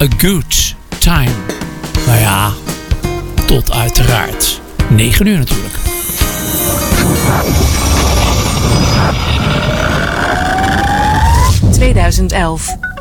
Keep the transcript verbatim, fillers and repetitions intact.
A Good Time. Nou ja, tot uiteraard negen uur natuurlijk. tweeduizend elf